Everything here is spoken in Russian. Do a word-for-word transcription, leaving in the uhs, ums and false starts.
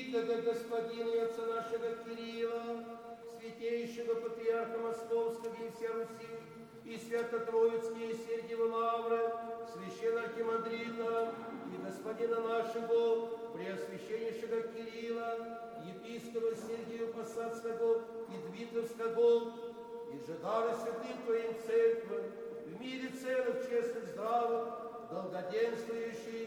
святого господина и отца нашего Кирилла, святейшего патриарха Московского и вся Руси, и свято-троицкие Сергиевы Лавры, священного архимандрита и господина нашего, преосвященнейшего Кирилла, епископа Сергия Посадского и Двитовского, и же дары святым Твоим церквам, в мире целых, честных, здравых, долгоденствующих